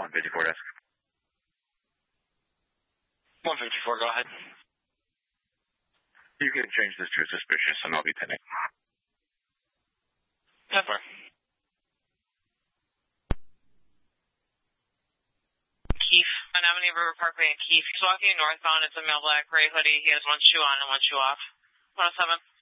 154 desk. 154, go ahead. You can change this to suspicious and I'll be pending. That's fine. Keith, on Avenue River Parkway in Keith. He's walking northbound. It's a male black gray hoodie. He has one shoe on and one shoe off. 107.